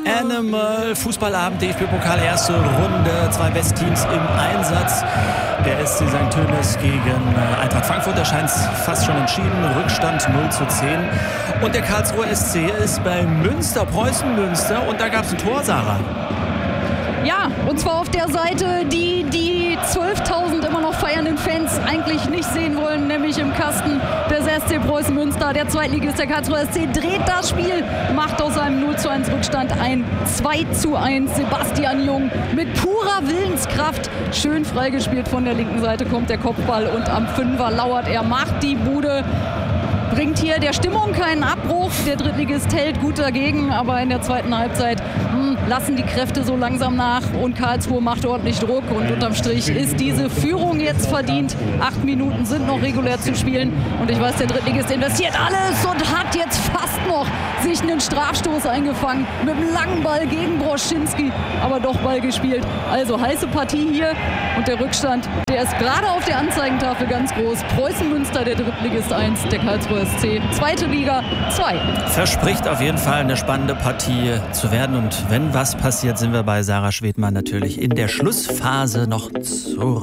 Animal. Fußballabend, DFB-Pokal, erste Runde. 2 Westteams im Einsatz. Der SC St. Tönis gegen Eintracht Frankfurt. Da scheint es fast schon entschieden. Rückstand 0:10. Und der Karlsruher SC ist bei Münster, Preußen-Münster. Und da gab es ein Tor, Sarah. Ja, und zwar auf der Seite, die 12.000 immer noch feiernden Fans eigentlich nicht sehen wollen, nämlich im Kasten des SC Preußen Münster. Der Zweitligist, der Karlsruher SC, dreht das Spiel, macht aus einem 0:1 Rückstand ein 2:1. Sebastian Jung mit purer Willenskraft, schön freigespielt von der linken Seite, kommt der Kopfball und am Fünfer lauert er, macht die Bude. Bringt hier der Stimmung keinen Abbruch. Der Drittligist hält gut dagegen, aber in der zweiten Halbzeit lassen die Kräfte so langsam nach und Karlsruhe macht ordentlich Druck und unterm Strich ist diese Führung jetzt verdient. 8 Minuten sind noch regulär zu spielen und ich weiß, der Drittligist investiert alles und hat jetzt fast noch sich einen Strafstoß eingefangen mit einem langen Ball gegen Broschinski, aber doch Ball gespielt. Also heiße Partie hier und der Rückstand, der ist gerade auf der Anzeigentafel ganz groß. Preußen Münster, der Drittligist 1, der Karlsruher SC, zweite Liga 2. Verspricht auf jeden Fall eine spannende Partie zu werden. Und wenn was passiert, sind wir bei Sarah Schwedmann natürlich in der Schlussphase noch zurück.